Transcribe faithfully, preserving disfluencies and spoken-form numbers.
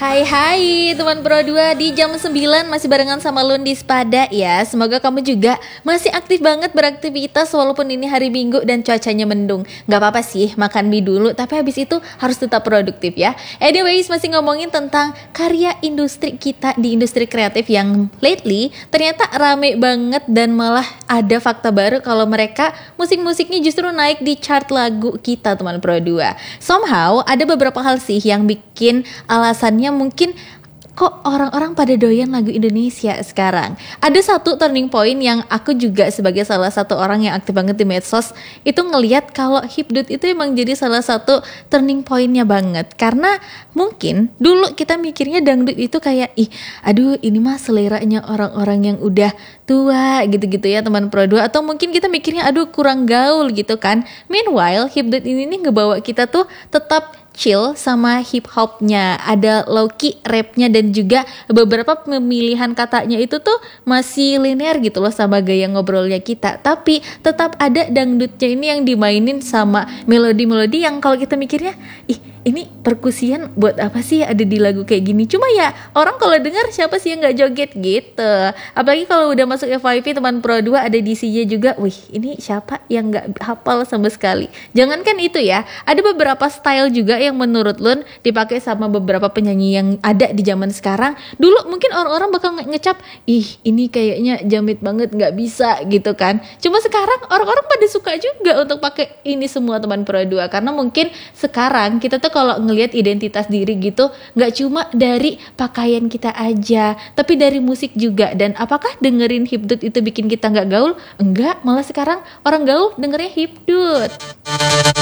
Hai hai teman Pro dua, di jam sembilan masih barengan sama Lundis Pada ya. Semoga kamu juga masih aktif banget beraktivitas walaupun ini hari Minggu dan cuacanya mendung. Gak apa-apa sih makan mie dulu, tapi habis itu harus tetap produktif ya. Anyways, masih ngomongin tentang karya industri kita di industri kreatif yang lately ternyata rame banget dan malah ada fakta baru kalau mereka musik-musiknya justru naik di chart lagu kita teman Pro dua. Somehow ada beberapa hal sih yang bikin alasannya mungkin kok orang-orang pada doyan lagu Indonesia sekarang. Ada satu turning point yang aku juga sebagai salah satu orang yang aktif banget di medsos itu ngelihat kalau hipdut itu emang jadi salah satu turning pointnya banget. Karena mungkin dulu kita mikirnya dangdut itu kayak ih aduh ini mah seleranya orang-orang yang udah tua gitu-gitu ya teman Pro dua, atau mungkin kita mikirnya aduh kurang gaul gitu kan. Meanwhile hipdut ini nih ngebawa kita tuh tetap chill sama hip hopnya, ada low-key rapnya, dan juga beberapa pemilihan katanya itu tuh masih linear gitu loh sama gaya ngobrolnya kita, tapi tetap ada dangdutnya ini yang dimainin sama melodi-melodi yang kalau kita mikirnya ih ini perkusian buat apa sih ada di lagu kayak gini, cuma ya orang kalau dengar siapa sih yang nggak joget gitu. Apalagi kalau udah masuk F Y P teman Pro dua ada D C-nya juga, wih ini siapa yang nggak hafal sama sekali. Jangankan itu ya, ada beberapa style juga yang menurut Lun dipakai sama beberapa penyanyi yang ada di zaman sekarang. Dulu mungkin orang-orang bakal nge- ngecap ih ini kayaknya jamit banget nggak bisa gitu kan, cuma sekarang orang-orang pada suka juga untuk pakai ini semua teman Pro dua, karena mungkin sekarang kita tuh kalau ngelihat identitas diri gitu nggak cuma dari pakaian kita aja, tapi dari musik juga. Dan apakah dengerin hipdut itu bikin kita nggak gaul? Enggak, malah sekarang orang gaul dengernya hipdut.